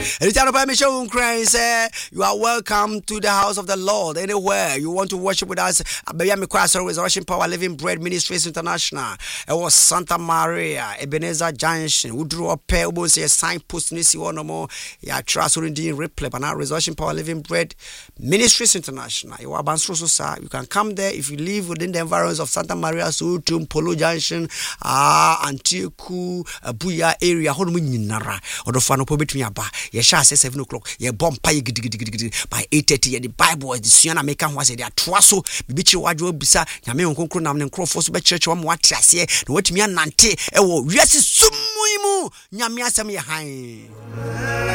Anytime permission Christ, you are welcome to the house of the Lord. Anywhere you want to worship with us, Baby Mikwasa Resurrection Power Living Bread Ministries International. It was Santa Maria, Ebenezer Junction. We drew up a signpost Nisi one more. Ya trust in replay, but now Resurrection Power Living Bread Ministries International. You are Bansro, you can come there if you live within the environs of Santa Maria, Sutum, Polo Junction, Antioku, Buya area, Hoduminara, or the Fanopo between Yaba. Ye shall say 7 o'clock. Ye bomb pie by 8:30. The Bible is the Siena Mekan was a trasso. Bichi Wadro Bisa, Yame Uncle Nam and Crawford Church. One what say, what me and Nante, yes, Sumuimu, Yamia Sami High.